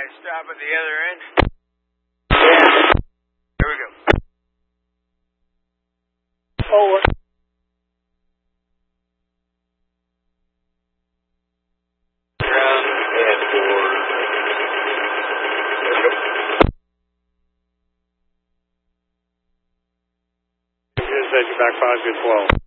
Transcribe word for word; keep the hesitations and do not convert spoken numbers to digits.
stop at the other end? Yeah. Here we go. Over. Ground and four. Here we go. Station back five, good twelve.